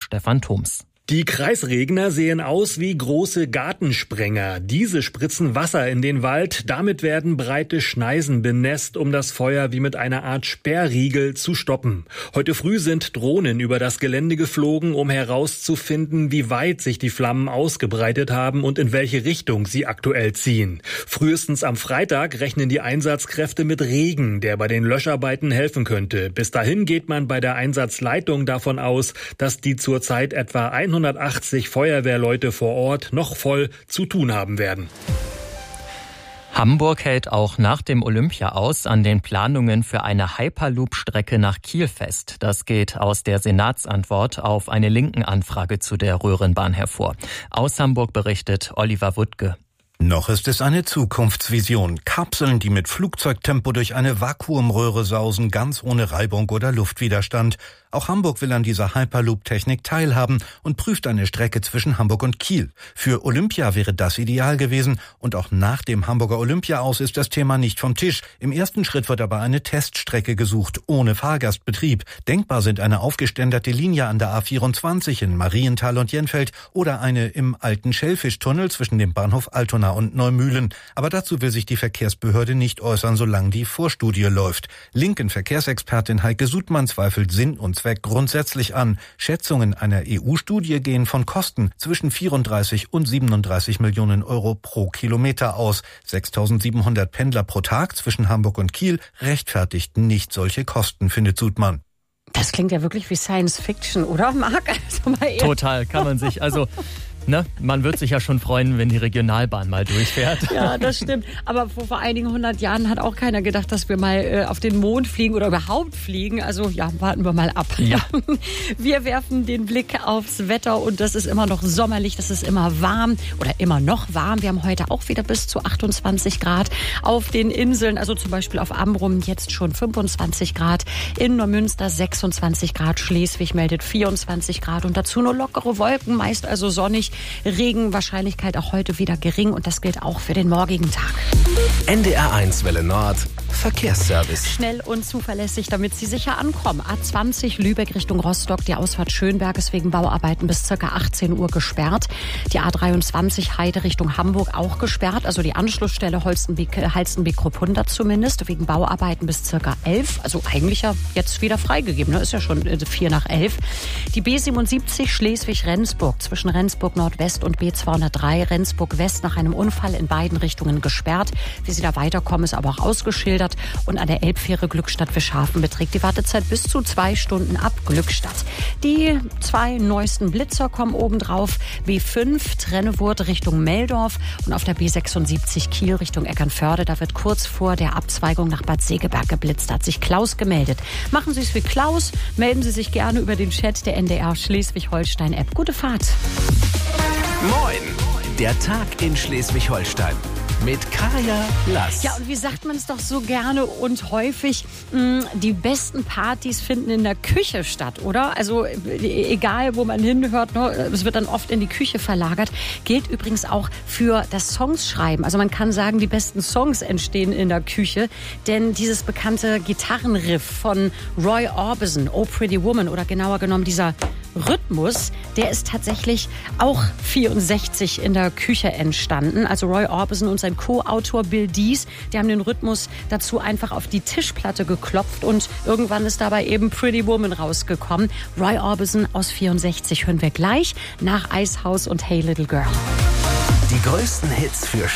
Stefan Thoms. Die Kreisregner sehen aus wie große Gartensprenger. Diese spritzen Wasser in den Wald. Damit werden breite Schneisen benässt, um das Feuer wie mit einer Art Sperrriegel zu stoppen. Heute früh sind Drohnen über das Gelände geflogen, um herauszufinden, wie weit sich die Flammen ausgebreitet haben und in welche Richtung sie aktuell ziehen. Frühestens am Freitag rechnen die Einsatzkräfte mit Regen, der bei den Löscharbeiten helfen könnte. Bis dahin geht man bei der Einsatzleitung davon aus, dass die zurzeit etwa 180 Feuerwehrleute vor Ort noch voll zu tun haben werden. Hamburg hält auch nach dem Olympia aus an den Planungen für eine Hyperloop-Strecke nach Kiel fest. Das geht aus der Senatsantwort auf eine linken Anfrage zu der Röhrenbahn hervor. Aus Hamburg berichtet Oliver Wuttke. Noch ist es eine Zukunftsvision. Kapseln, die mit Flugzeugtempo durch eine Vakuumröhre sausen, ganz ohne Reibung oder Luftwiderstand. Auch Hamburg will an dieser Hyperloop-Technik teilhaben und prüft eine Strecke zwischen Hamburg und Kiel. Für Olympia wäre das ideal gewesen und auch nach dem Hamburger Olympia aus ist das Thema nicht vom Tisch. Im ersten Schritt wird aber eine Teststrecke gesucht, ohne Fahrgastbetrieb. Denkbar sind eine aufgeständerte Linie an der A24 in Marienthal und Jenfeld oder eine im alten Schellfischtunnel zwischen dem Bahnhof Altona und Neumühlen. Aber dazu will sich die Verkehrsbehörde nicht äußern, solange die Vorstudie läuft. Linken Verkehrsexpertin Heike Sudmann zweifelt Sinn und Zweck grundsätzlich an. Schätzungen einer EU-Studie gehen von Kosten zwischen 34 und 37 Millionen Euro pro Kilometer aus. 6.700 Pendler pro Tag zwischen Hamburg und Kiel rechtfertigten nicht solche Kosten, findet Sudmann. Das klingt ja wirklich wie Science Fiction, oder, Marc? Also mal Total, kann man sich, man wird sich ja schon freuen, wenn die Regionalbahn mal durchfährt. Ja, das stimmt. Aber vor einigen 100 Jahren hat auch keiner gedacht, dass wir mal auf den Mond fliegen oder überhaupt fliegen. Also ja, warten wir mal ab. Ja. Wir werfen den Blick aufs Wetter und das ist immer noch sommerlich, das ist immer warm oder immer noch warm. Wir haben heute auch wieder bis zu 28 Grad auf den Inseln, also zum Beispiel auf Amrum jetzt schon 25 Grad, in Neumünster 26 Grad, Schleswig meldet 24 Grad und dazu nur lockere Wolken, meist also sonnig. Regenwahrscheinlichkeit auch heute wieder gering und das gilt auch für den morgigen Tag. NDR1 Welle Nord, Verkehrsservice. Schnell und zuverlässig, damit Sie sicher ankommen. A20 Lübeck Richtung Rostock, die Ausfahrt Schönberg ist wegen Bauarbeiten bis ca. 18 Uhr gesperrt. Die A23 Heide Richtung Hamburg auch gesperrt, also die Anschlussstelle Halstenbeck-Kruppunda zumindest, wegen Bauarbeiten bis ca. 11. Also eigentlich ja jetzt wieder freigegeben, ne? Ist ja schon 4 nach 11. Die B77 Schleswig-Rendsburg zwischen Rendsburg Nordwest und B203 Rendsburg West nach einem Unfall in beiden Richtungen gesperrt. Wie Sie da weiterkommen, ist aber auch ausgeschildert. Und an der Elbfähre Glückstadt-Fischhafen beträgt die Wartezeit bis zu 2 Stunden ab Glückstadt. Die 2 neuesten Blitzer kommen obendrauf. B5 Trennewurth Richtung Meldorf und auf der B76 Kiel Richtung Eckernförde. Da wird kurz vor der Abzweigung nach Bad Segeberg geblitzt. Da hat sich Klaus gemeldet. Machen Sie es wie Klaus. Melden Sie sich gerne über den Chat der NDR Schleswig-Holstein-App. Gute Fahrt. Moin, der Tag in Schleswig-Holstein mit Kaya Lass. Ja, und wie sagt man es doch so gerne und häufig, die besten Partys finden in der Küche statt, oder? Also egal, wo man hinhört, es wird dann oft in die Küche verlagert. Gilt übrigens auch für das Songschreiben. Also man kann sagen, die besten Songs entstehen in der Küche, denn dieses bekannte Gitarrenriff von Roy Orbison, Oh Pretty Woman, oder genauer genommen dieser Rhythmus, der ist tatsächlich auch 64 in der Küche entstanden. Also Roy Orbison und sein Co-Autor Bill Dees, die haben den Rhythmus dazu einfach auf die Tischplatte geklopft und irgendwann ist dabei eben Pretty Woman rausgekommen. Roy Orbison aus 64 hören wir gleich nach Icehouse und Hey Little Girl. Die größten Hits für